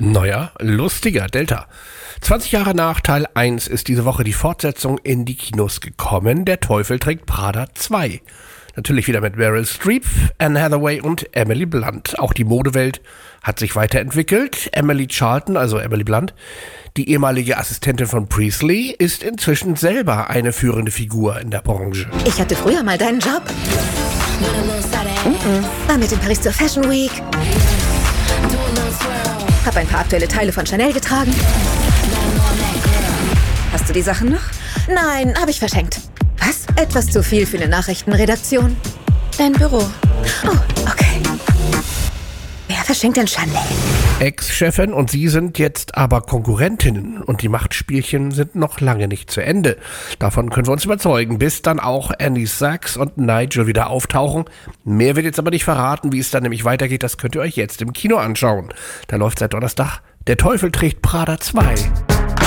Neuer, lustiger Delta. 20 Jahre nach Teil 1 ist diese Woche die Fortsetzung in die Kinos gekommen. Der Teufel trägt Prada 2. Natürlich wieder mit Meryl Streep, Anne Hathaway und Emily Blunt. Auch die Modewelt hat sich weiterentwickelt. Emily Charlton, also Emily Blunt, die ehemalige Assistentin von Priestley, ist inzwischen selber eine führende Figur in der Branche. Ich hatte früher mal deinen Job. War mit in Paris zur Fashion Week. Hab ein paar aktuelle Teile von Chanel getragen. Hast du die Sachen noch? Nein, habe ich verschenkt. Was? Etwas zu viel für eine Nachrichtenredaktion. Dein Büro. Oh, okay. Wer verschenkt denn Chanel? Ex-Chefin und sie sind jetzt aber Konkurrentinnen und die Machtspielchen sind noch lange nicht zu Ende. Davon können wir uns überzeugen, bis dann auch Annie Sachs und Nigel wieder auftauchen. Mehr wird jetzt aber nicht verraten, wie es dann nämlich weitergeht, das könnt ihr euch jetzt im Kino anschauen. Da läuft seit Donnerstag Der Teufel trägt Prada 2.